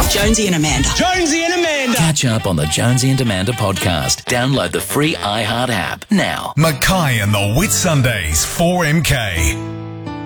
Jonesy and Amanda. Jonesy and Amanda. Catch up on the Jonesy and Amanda podcast. Download the free iHeart app now. Mackay and the Whitsundays 4MK.